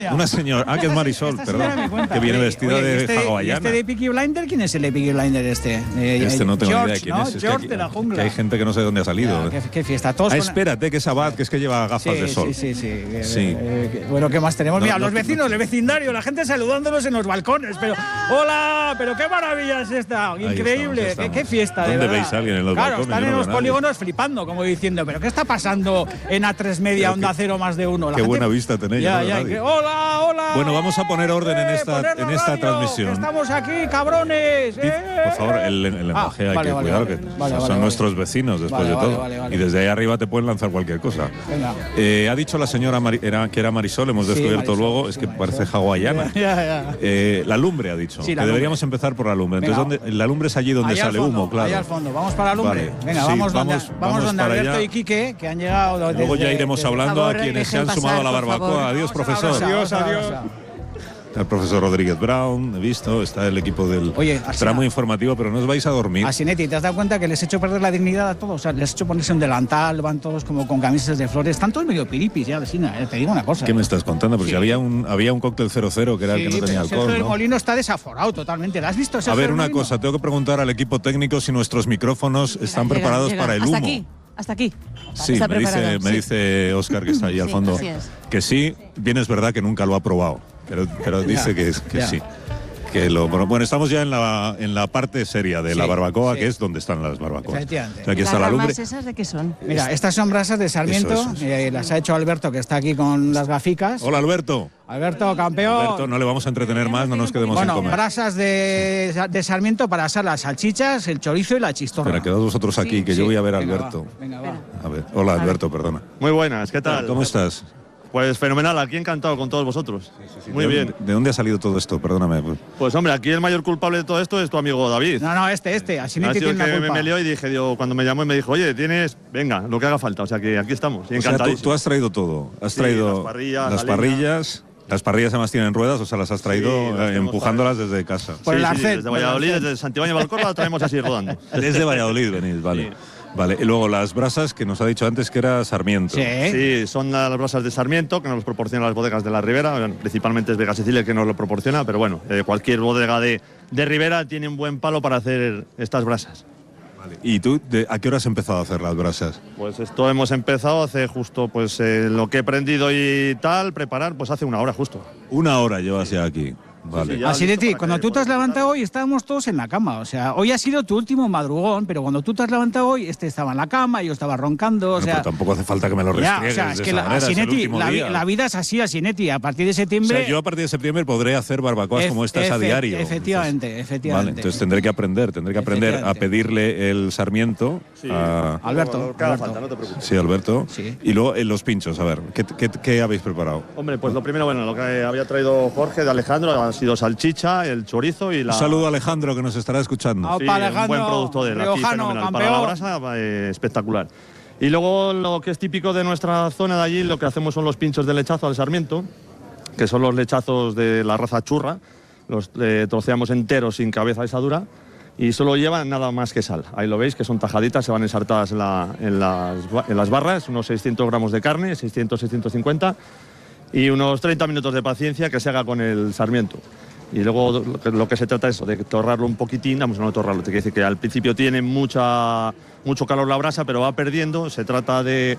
Una señora, que es Marisol, perdón, que viene vestida de hawaiana. ¿Este de Peaky Blinder? ¿Quién es el de Peaky Blinder este? No tengo George, ni idea de quién ¿no? es. George de la jungla. Que hay gente que no sé de dónde ha salido. ¿Qué fiesta? Todos espérate, que es Abad, que es que lleva gafas de sol. Sí. Bueno, ¿qué más tenemos? Mira, los vecinos, el vecindario, la gente saludándonos en los balcones. Pero, ¡hola! ¡Pero qué maravilla es esta! Increíble. Estamos. ¿Qué fiesta, de ¿Dónde verdad? veis a alguien en los balcones? Están en los polígonos flipando, como diciendo, ¿pero qué está pasando en A3 Media, Onda Cero, más de uno? Qué buena vista tenéis. ¡Hola, hola! Bueno, vamos a poner orden en esta transmisión. Estamos aquí, cabrones. Por favor, el lenguaje hay que cuidar, que son nuestros vecinos después de todo. Y desde ahí arriba te pueden lanzar cualquier cosa. Ha dicho la señora que era Marisol, hemos descubierto luego, es que parece hawaiana. La lumbre ha dicho, que deberíamos empezar por la lumbre. Entonces, la lumbre es allí donde sale humo, claro. Ahí al fondo, vamos para la lumbre. Venga, vamos donde Alberto y Quique, que han llegado. Luego ya iremos hablando a quienes se han sumado a la barbacoa. Adiós, profesor. Adiós. Está el profesor Rodríguez Brown, he visto, está el equipo del tramo informativo, pero no os vais a dormir. Asinetti, ¿te has dado cuenta que les he hecho perder la dignidad a todos? O sea, les he hecho ponerse un delantal, van todos como con camisas de flores, están todos medio piripis ya, vecina, te digo una cosa. ¿Qué me estás contando? Porque había un cóctel 00 que era el que no tenía alcohol, Sergio del ¿no? Molino está desaforado totalmente, ¿lo has visto? A ver, una cosa, tengo que preguntar al equipo técnico si nuestros micrófonos están preparados para el humo. Hasta aquí. Sí, me dice Óscar, que está ahí al fondo, que sí, bien es verdad que nunca lo ha probado. Pero dice que sí. Bueno, estamos ya en la parte seria de la barbacoa, que es donde están las barbacoas. Efectivamente. O sea, aquí está la lumbre. ¿Esas de qué son? Mira, estas son brasas de Sarmiento, las ha hecho Alberto, que está aquí con las gaficas. Hola, Alberto. Alberto, campeón. Alberto, no le vamos a entretener más, no nos quedemos sin comer. Bueno, brasas de Sarmiento para asar las salchichas, el chorizo y la chistorra. Pero quedaos vosotros aquí, que yo voy a ver a Alberto. Venga, va. A ver. Hola, Alberto, perdona. Muy buenas, ¿qué tal? ¿Cómo estás? Pues fenomenal, aquí encantado con todos vosotros. Muy bien. ¿De dónde ha salido todo esto? Perdóname. Pues hombre, aquí el mayor culpable de todo esto es tu amigo David. No, Asinetti tiene la culpa. Me lió y dije, cuando me llamó y me dijo, oye, venga, lo que haga falta. O sea que aquí estamos, y encantadísimo. O sea, tú has traído todo. Has traído las parrillas. Las parrillas además tienen ruedas, o sea, las has traído empujándolas desde casa. Desde Valladolid, desde Santibáñez Valcorba, la traemos así rodando. Desde Valladolid venís, vale. Sí. Vale, y luego las brasas que nos ha dicho antes que era Sarmiento. Sí, son las brasas de Sarmiento que nos proporcionan las bodegas de la Ribera, principalmente es Vega Sicilia que nos lo proporciona, pero bueno, cualquier bodega de Ribera tiene un buen palo para hacer estas brasas. Vale. ¿Y tú a qué hora has empezado a hacer las brasas? Pues esto hemos empezado hace justo lo que he aprendido y tal, preparar, pues hace una hora justo. Una hora llevas ya aquí. Vale. Asinetti, cuando tú te has levantado hoy estábamos todos en la cama, o sea, hoy ha sido tu último madrugón, pero cuando tú te has levantado hoy, estaba en la cama, yo estaba roncando, o sea... Pero tampoco hace falta que me lo restriegues. O sea, es que Asinetti, la vida es así, Asinetti, a partir de septiembre... O sea, yo a partir de septiembre podré hacer barbacoas como estas a diario. Efectivamente. Vale, entonces tendré que aprender a pedirle el Sarmiento a... Alberto. Cada falta, no te preocupes. Sí, Alberto. Sí. Y luego los pinchos, a ver, ¿qué habéis preparado? Hombre, pues lo primero, lo que había traído Jorge de Alejandro ha sido salchicha, el chorizo y la... Un saludo a Alejandro, que nos estará escuchando. Sí, un buen producto de él, aquí fenomenal. Para la brasa, espectacular. Y luego lo que es típico de nuestra zona de allí, lo que hacemos son los pinchos de lechazo al Sarmiento, que son los lechazos de la raza churra, los troceamos enteros sin cabeza asadura y solo llevan nada más que sal. Ahí lo veis, que son tajaditas, se van ensartadas en las barras, unos 600 gramos de carne, 600-650, y unos 30 minutos de paciencia que se haga con el Sarmiento. Y luego lo que se trata es de torrarlo un poquitín, no torrarlo, te quiere decir que al principio tiene mucho calor la brasa, pero va perdiendo, se trata de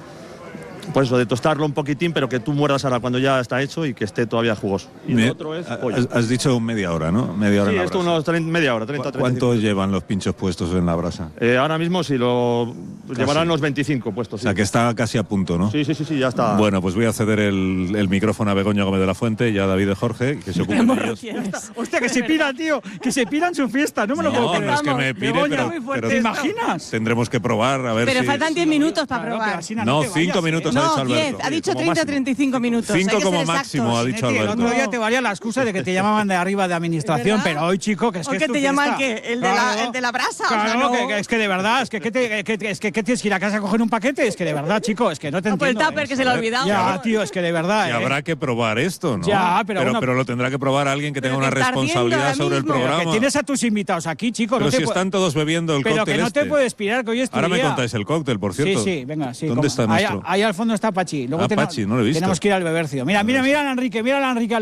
tostarlo un poquitín, pero que tú muerdas ahora cuando ya está hecho y que esté todavía jugoso. Y lo otro es pollo. Has dicho media hora, ¿no? Media hora sí, en la esto brasa. media hora, 30 ¿Cuánto llevan los pinchos puestos en la brasa? Ahora mismo llevarán unos 25 puestos. O sea, que está casi a punto, ¿no? Sí, ya está. Bueno, pues voy a ceder el micrófono a Begoña Gómez de la Fuente y a David de Jorge, que se ocupen de ellos. Hostia, que se pira, tío, que se pira en su fiesta, no me lo puedo creer. No es que me pire, pero ¿te imaginas? Tendremos que probar, a ver pero si... faltan 10 minutos para probar. No, 5 minutos ha dicho Alberto. 10, ha dicho 30-35 minutos. 5 como máximo, ha dicho Alberto. El otro día te valía la excusa de que te llamaban de arriba de administración, pero hoy, chico, que es que ¿o que te llaman qué? ¿El de la brasa? Claro, es que de verdad, es que tienes que ir a casa a coger un paquete, es que de verdad, chico, es que no te entiendo. Por el tupper que se le ha olvidado. Ya, tío, es que de verdad. Y habrá que probar esto, ¿no? Ya, pero lo tendrá que probar alguien que tenga una responsabilidad sobre el programa. Que tienes a tus invitados aquí, chico. Pero si están todos bebiendo el cóctel. Pero que no te puedes pirar, que hoy es tu día. Ahora me contáis el cóctel, por cierto. Sí, venga, sí. ¿Dónde está nuestro? Ahí al fondo. fondo está Pachi. Luego Pachi, no lo he visto. Tenemos que ir al Bebercio. Mira a Enrique,